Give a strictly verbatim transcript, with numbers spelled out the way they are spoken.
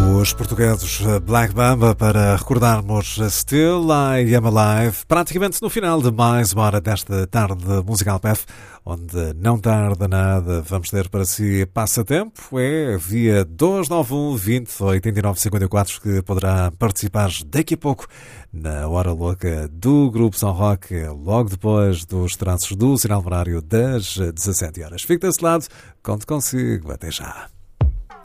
Os portugueses Black Mamba para recordarmos Still I Am Alive, praticamente no final de mais uma hora desta tarde musical P F, onde não tarda nada, vamos ter para si passatempo, é via dois nove um, vinte, oitenta e nove, cinquenta e quatro que poderá participar daqui a pouco na Hora Louca do Grupo São Roque, logo depois dos traços do sinal horário das dezassete horas. Fique desse lado, conto consigo, até já.